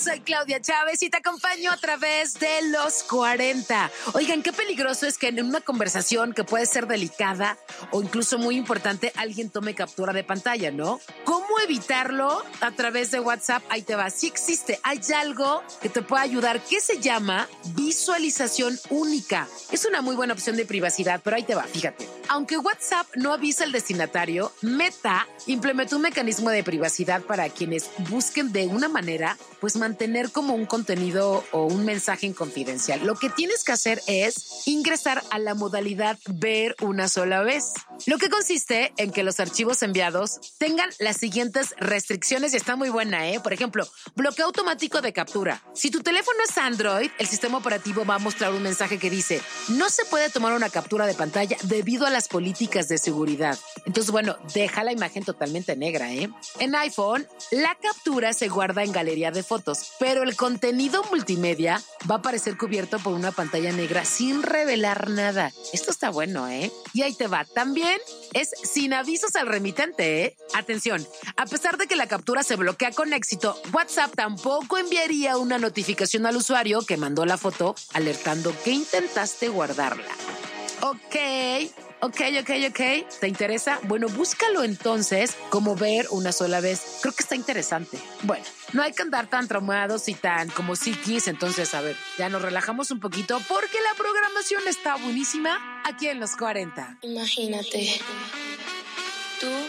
soy Claudia Chávez y te acompaño a través de los 40. Oigan, qué peligroso es que en una conversación que puede ser delicada o incluso muy importante, alguien tome captura de pantalla, ¿no? ¿Cómo evitarlo? A través de WhatsApp, ahí te va. Sí existe, hay algo que te puede ayudar que se llama visualización única. Es una muy buena opción de privacidad, pero ahí te va, fíjate. Aunque WhatsApp no avisa al destinatario, Meta implementó un mecanismo de privacidad para quienes busquen de una manera, pues mantener como un contenido o un mensaje confidencial. Lo que tienes que hacer es ingresar a la modalidad ver una sola vez, lo que consiste en que los archivos enviados tengan las siguientes restricciones y está muy buena, ¿eh? Por ejemplo, bloqueo automático de captura. Si tu teléfono es Android, el sistema operativo va a mostrar un mensaje que dice: no se puede tomar una captura de pantalla debido a las políticas de seguridad. Entonces, bueno, deja la imagen totalmente negra, ¿eh? En iPhone, la captura se guarda en galería de fotos, pero el contenido multimedia va a aparecer cubierto por una pantalla negra sin revelar nada. Esto está bueno, ¿eh? Y ahí te va. También es sin avisos al remitente, ¿eh? Atención, a pesar de que la captura se bloquea con éxito, WhatsApp tampoco enviaría una notificación al usuario que mandó la foto alertando que intentaste guardarla. Ok. ¿Te interesa? Bueno, búscalo entonces como ver una sola vez. Creo que está interesante. Bueno, no hay que andar tan traumados y tan como psiquis. Entonces, a ver, ya nos relajamos un poquito porque la programación está buenísima aquí en los 40. Imagínate, tú